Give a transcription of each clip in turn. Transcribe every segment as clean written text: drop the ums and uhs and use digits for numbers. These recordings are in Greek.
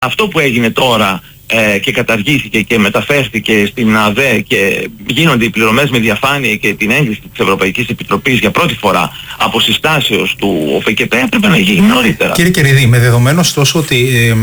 Αυτό που έγινε τώρα και καταργήθηκε και μεταφέρθηκε στην ΑΔΕ και γίνονται οι πληρωμές με διαφάνεια και την έγκριση της Ευρωπαϊκής Επιτροπής για πρώτη φορά από συστάσεως του ΟΦΚΠ, έπρεπε να γίνει νωρίτερα. Κύριε Κεριδή, με δεδομένο ωστόσο ότι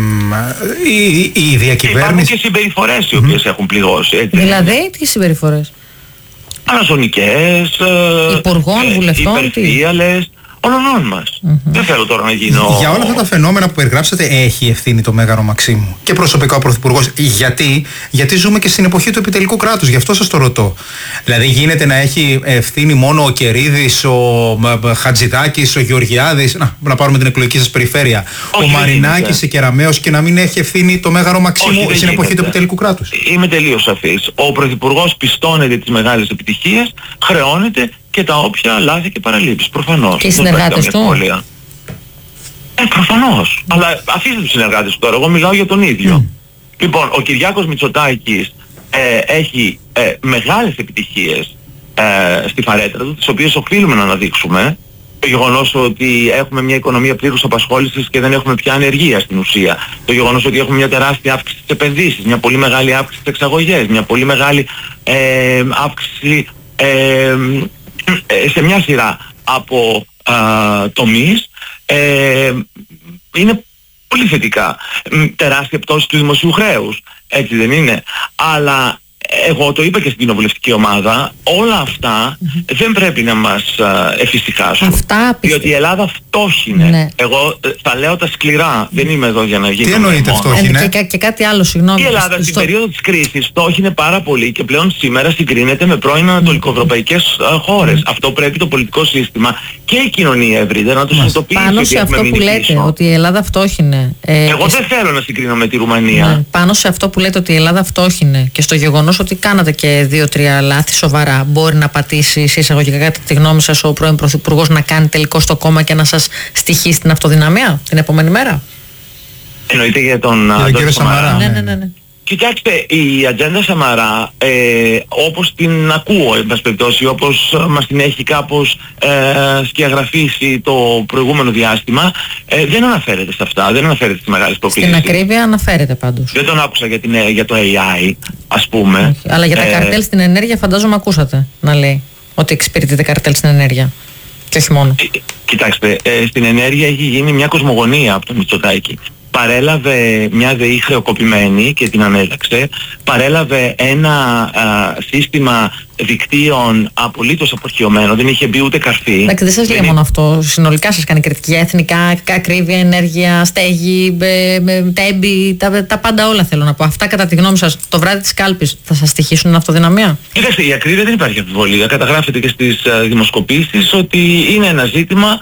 η διακυβέρνηση... Υπάρχουν και συμπεριφορές οι οποίες έχουν πληγώσει. Έτσι. Δηλαδή, τι συμπεριφορές? Αναζωνικές, υπουργών, βουλευτών, υπερφύαλες, όλων μας. Δεν θέλω τώρα να γίνω... Για όλα αυτά τα φαινόμενα που περιγράψατε έχει ευθύνη το Μέγαρο Μαξίμου και προσωπικά ο Πρωθυπουργός. Γιατί ζούμε και στην εποχή του επιτελικού κράτους, γι' αυτό σας το ρωτώ. Δηλαδή γίνεται να έχει ευθύνη μόνο ο Κερίδης, ο Χατζηδάκης, ο Γεωργιάδης, να πάρουμε την εκλογική σας περιφέρεια, ο Μαρινάκης, η Κεραμέως, και να μην έχει ευθύνη το Μέγαρο Μαξίμου στην εποχή του επιτελικού κράτους? Είμαι τελείως σαφής. Ο Πρωθυπουργός πιστώνεται τις μεγάλες επιτυχίες, χρεώνεται και τα όποια λάθη και παραλήψεις. Προφανώς. Και οι συνεργάτες του. Προφανώς. Αλλά αφήστε τους συνεργάτες του τώρα. Εγώ μιλάω για τον ίδιο. Λοιπόν, ο Κυριάκος Μητσοτάκης έχει μεγάλες επιτυχίες στη φαρέτρα του, τις οποίες οφείλουμε να αναδείξουμε. Το γεγονός ότι έχουμε μια οικονομία πλήρους απασχόλησης και δεν έχουμε πια ανεργία στην ουσία. Το γεγονός ότι έχουμε μια τεράστια αύξηση στις επενδύσεις, μια πολύ μεγάλη αύξηση στις εξαγωγές, μια πολύ μεγάλη αύξηση σε μια σειρά από τομείς, είναι πολύ θετικά. Τεράστια πτώση του δημοσίου χρέους, έτσι δεν είναι? Αλλά εγώ το είπα και στην κοινοβουλευτική ομάδα, όλα αυτά δεν πρέπει να μας εφησυχάσουν. Διότι η Ελλάδα φτώχινε. Ναι. Εγώ θα λέω τα σκληρά, δεν είμαι εδώ για να γίνω. Τι εννοείται φτώχινε? Και κάτι άλλο, συγγνώμη. Η Ελλάδα στην περίοδο της κρίσης φτώχινε πάρα πολύ και πλέον σήμερα συγκρίνεται με πρώην ανατολικοευρωπαϊκές χώρες. Αυτό πρέπει το πολιτικό σύστημα και η κοινωνία ευρύτερα να το συνειδητοποιήσει. Πάνω σε αυτό που λέτε, ότι η Ελλάδα φτώχινε. Εγώ δεν θέλω να συγκρίνω με τη Ρουμανία. Ναι. Πάνω σε αυτό που λέτε ότι η Ελλάδα φτώχινε και στο γεγονός ότι κάνατε και 2-3 λάθη σοβαρά, μπορεί να πατήσει σε εισαγωγικά, κατά τη γνώμη σας, ο πρώην Πρωθυπουργός να κάνει τελικό στο κόμμα και να σας στοιχίσει την αυτοδυναμία την επόμενη μέρα? Εννοείται για τον κύριο Σαμαρά? Ναι. Κοιτάξτε, η ατζέντα Σαμαρά, όπως την ακούω, εν πάση περιπτώσει, όπως μας την έχει κάπως σκιαγραφίσει το προηγούμενο διάστημα, δεν αναφέρεται σε αυτά, δεν αναφέρεται στις μεγάλες προκλήσεις. Στην ακρίβεια αναφέρεται πάντως. Δεν τον άκουσα για το AI, ας πούμε. Όχι, αλλά για τα καρτέλ στην ενέργεια φαντάζομαι ακούσατε να λέει ότι εξυπηρετείται καρτέλ στην ενέργεια. Και όχι μόνο. Κοιτάξτε, στην ενέργεια έχει γίνει μια κοσμογονία από τον Μητσοτάκη. Παρέλαβε μια ΔΕΗ χρεοκοπημένη και την ανέταξε. Παρέλαβε ένα σύστημα δικτύων απολύτως απορχιωμένο. Δεν είχε μπει ούτε καρφί. Εντάξει, δεν σας λέει μόνο αυτό. Συνολικά σας κάνει κριτική για εθνικά, ακρίβεια, ενέργεια, στέγη, τέμπη, τα πάντα όλα θέλω να πω. Αυτά κατά τη γνώμη σας το βράδυ της κάλπης θα σας στοιχήσουν την αυτοδυναμία? Κοιτάξτε, η ακρίβεια δεν υπάρχει αμφιβολία. Καταγράφεται και στις δημοσκοπήσεις ότι είναι ένα ζήτημα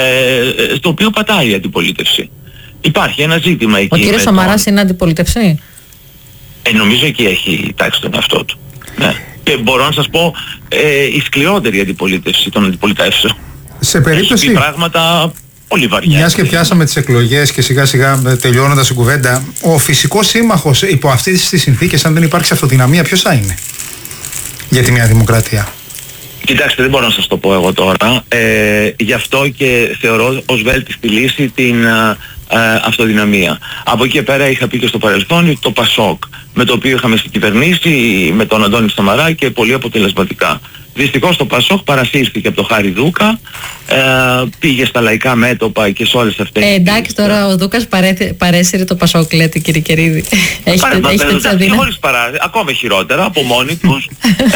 στο οποίο πατάει η αντιπολίτευση. Υπάρχει ένα ζήτημα εκεί. Ο κύριος Σαμαράς είναι αντιπολίτευση? Νομίζω εκεί έχει τάξει τον εαυτό του. Ναι. Και μπορώ να σας πω η σκληρότερη αντιπολίτευση των αντιπολιτεύσεων. Σε περίπτωση... Έχει πράγματα πολύ βαριά. Μιας και πιάσαμε τις εκλογές και σιγά σιγά τελειώνοντας την κουβέντα, ο φυσικός σύμμαχος υπό αυτές τις συνθήκες, αν δεν υπάρξει αυτοδυναμία, ποιος θα είναι για τη μια δημοκρατία? Κοιτάξτε, δεν μπορώ να σας το πω εγώ τώρα. Γι' αυτό και θεωρώ ως βέλτιστη λύση την αυτοδυναμία. Από εκεί και πέρα είχα πει και στο παρελθόν το ΠΑΣΟΚ, με το οποίο είχαμε συγκυβερνήσει με τον Αντώνη Σαμαρά και πολύ αποτελεσματικά. Δυστυχώς το ΠΑΣΟΚ παρασύρθηκε από το Χάρη Δούκα, πήγε στα λαϊκά μέτωπα και σε όλες αυτές εντάξει, τώρα ο Δούκας παρέσυρε το ΠΑΣΟΚ, λέτε, κύριε Κερίδη. Έχετε τις αδύναμες. Ακόμα χειρότερα, από μόνοι τους.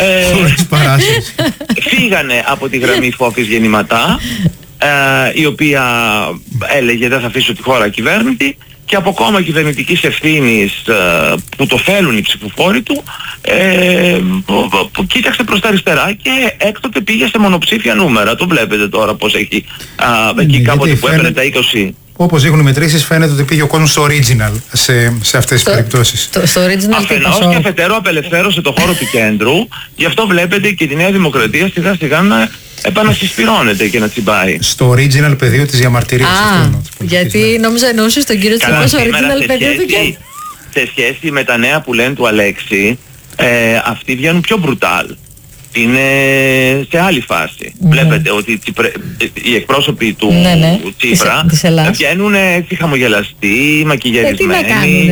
Φύγανε από τη γραμμή Φώκης Γεννηματά, η οποία έλεγε δεν θα αφήσω τη χώρα κυβέρνητη, και από κόμμα κυβερνητικής ευθύνης που το θέλουν οι ψηφοφόροι του, που κοίταξε προς τα αριστερά και έκτοτε πήγε σε μονοψήφια νούμερα. Το βλέπετε τώρα πως έχει εκεί κάποτε που έπαιρνε τα 20. Όπως δείχνουν οι μετρήσεις, φαίνεται ότι πήγε ο κόσμος στο original σε αυτές τις περιπτώσεις. Στο original αφενός και αφετέρου απελευθέρωσε το χώρο του κέντρου, γι' αυτό βλέπετε και τη Νέα Δημοκρατία σιγά σιγά να επανασυσπυρώνεται και να τσιμπάει. Στο original πεδίο της διαμαρτυρίας. Γιατί νόμιζα εννοούσες τον κύριο Τσίπρα στο original πεδίο του κέντρου. Σε σχέση με τα νέα που λένε του Αλέξη, αυτοί βγαίνουν πιο μπρουτάλ. είναι σε άλλη φάση. Βλέπετε ότι οι εκπρόσωποι του Τσίπρα της Ελλάδας βγαίνουν έτσι χαμογελαστοί, μακιγιαρισμένοι. Τι να κάνουν.